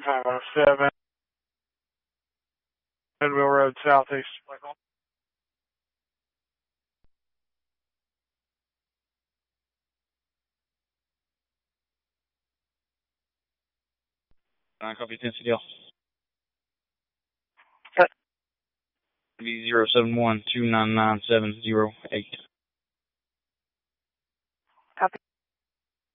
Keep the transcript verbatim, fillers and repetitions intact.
five oh seven, Goodwill Road, Southeast. Nine copy, Tennessee Deal. Okay. Be zero seven one two nine nine seven zero eight.